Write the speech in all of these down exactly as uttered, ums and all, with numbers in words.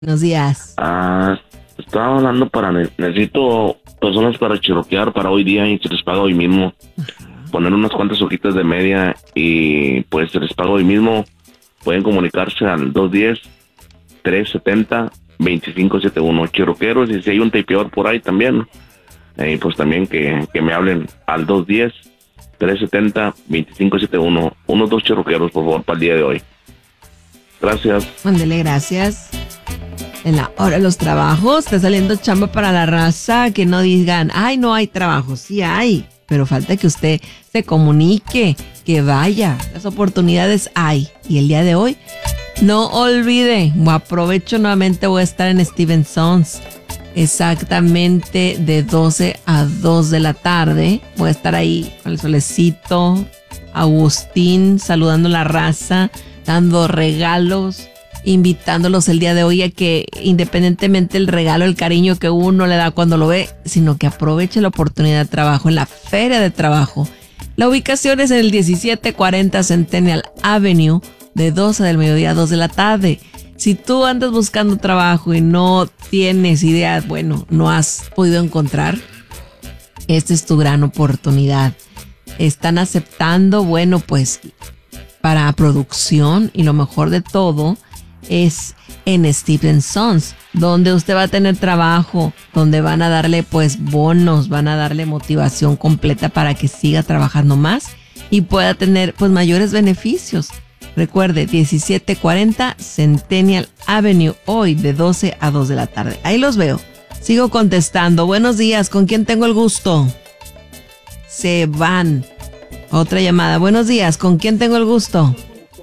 Buenos días. Ah, estaba hablando para... ne- Necesito personas para chiroquear para hoy día y se les paga hoy mismo. Poner unas cuantas hojitas de media y pues se les paga hoy mismo. Pueden comunicarse al dos uno cero, tres siete cero, dos cinco siete uno. Chiroqueros, y si hay un tapeador por ahí también, eh, pues también que, que me hablen al dos uno cero, tres siete cero, dos cinco siete uno. Unos dos chiroqueros, por favor, para el día de hoy. Gracias. Mándele gracias. En la hora de los trabajos, está saliendo chamba para la raza. Que no digan, ay, no hay trabajo. Sí hay, pero falta que usted se comunique, que vaya. Las oportunidades hay. Y el día de hoy, no olvide, aprovecho nuevamente, voy a estar en Stevenson's. Exactamente de doce a dos de la tarde. Voy a estar ahí con el solecito, Agustín, saludando a la raza, dando regalos, invitándolos el día de hoy a que independientemente del regalo, el cariño que uno le da cuando lo ve, sino que aproveche la oportunidad de trabajo en la feria de trabajo. La ubicación es en el diecisiete cuarenta Centennial Avenue, de doce del mediodía a dos de la tarde. Si tú andas buscando trabajo y no tienes idea, bueno, no has podido encontrar, esta es tu gran oportunidad. Están aceptando, bueno, pues para producción, y lo mejor de todo es en Stevenson's, donde usted va a tener trabajo, donde van a darle pues bonos, van a darle motivación completa para que siga trabajando más y pueda tener pues mayores beneficios. Recuerde, diecisiete cuarenta Centennial Avenue, hoy de doce a dos de la tarde. Ahí los veo. Sigo contestando. Buenos días, ¿con quién tengo el gusto? Se van. Otra llamada. Buenos días, ¿con quién tengo el gusto?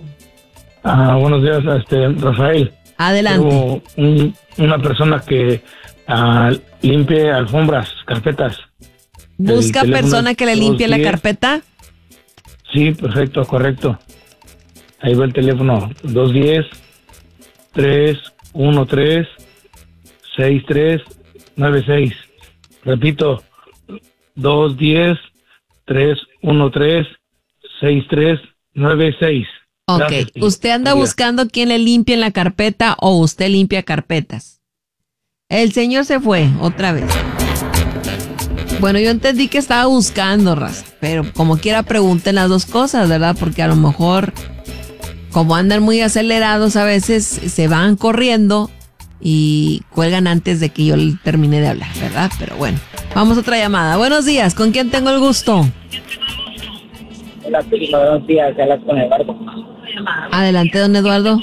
Ah, buenos días, este, Rafael. Adelante. Tengo un- una persona que ah, limpie alfombras, carpetas. ¿Busca El teléfono persona es que le limpie la dos diez. carpeta? Sí, perfecto, correcto. Ahí va el teléfono, dos uno cero, tres uno tres, seis tres nueve seis. Repito, dos uno cero, tres uno tres, seis tres nueve seis. Ok, Gracias, sí. ¿usted anda Buen día. buscando quién le limpie en la carpeta o usted limpia carpetas? El señor se fue otra vez. Bueno, yo entendí que estaba buscando, raza, pero como quiera pregunten las dos cosas, ¿verdad? Porque a lo mejor, como andan muy acelerados, a veces se van corriendo y cuelgan antes de que yo termine de hablar, ¿verdad? Pero bueno, vamos a otra llamada. Buenos días, ¿con quién tengo el gusto? Hola, prima, buenos días, hablas con Eduardo. Adelante, don Eduardo.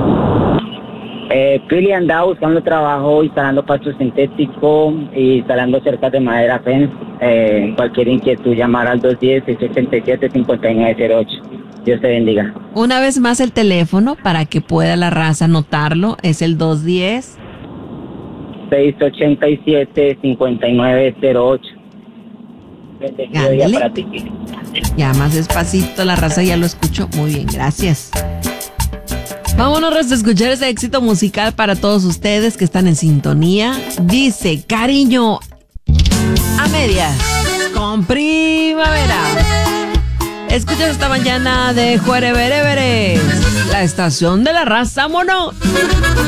Eh, Pili andaba buscando trabajo instalando pasto sintético y instalando cercas de madera fence. Eh, cualquier inquietud, llamar al dos uno cero, seis ocho siete, cinco nueve cero ocho. Dios te bendiga. Una vez más el teléfono para que pueda la raza anotarlo. Es el dos uno cero. seis ocho siete, cinco nueve cero ocho. Bendecido día Ándale. para ti, Pili. Ya más despacito, la raza ya lo escuchó. Muy bien, gracias. Vámonos a escuchar ese éxito musical para todos ustedes que están en sintonía. Dice, cariño a medias con primavera. Escuchas esta mañana de Juerevereveres, la estación de la raza mono.